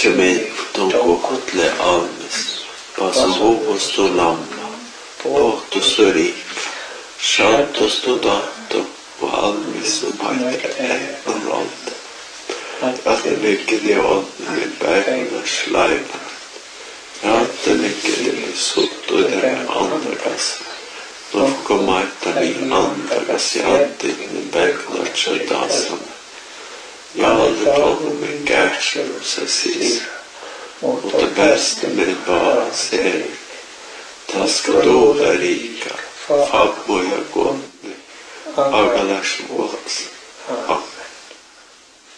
mig tonko kotle almis, pasus vovos to lamma, portus to rika, shantos to dato, och almis och paitre on rolta. Att det mycket det åldern med bergarnas lajvar. Att det mycket det blir sott och det är andragas. Då får komma ett av min andragas i alltid med bergarnas köldasan. Jag har aldrig tagit min gärtsel och så sis. Och det bästa med bara ser. Taska då där rika. Fabbo jag gått med. Agalas våts.